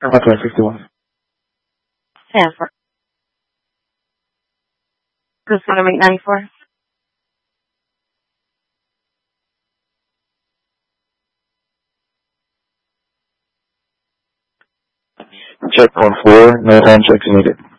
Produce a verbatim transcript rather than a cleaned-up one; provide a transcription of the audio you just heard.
Affirmative fifty-one. Sanford. Cruise Dynamic ninety-four. Check one four, no time checks needed.